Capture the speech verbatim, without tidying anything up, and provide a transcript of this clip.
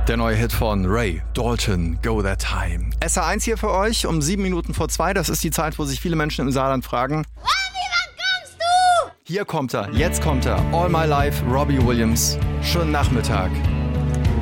Der neue Hit von Ray Dalton, Go That Time. S R eins hier für euch um sieben Minuten vor zwei. Das ist die Zeit, wo sich viele Menschen im Saarland fragen: Robbie, wann kommst du? Hier kommt er, jetzt kommt er. All My Life, Robbie Williams. Schönen Nachmittag.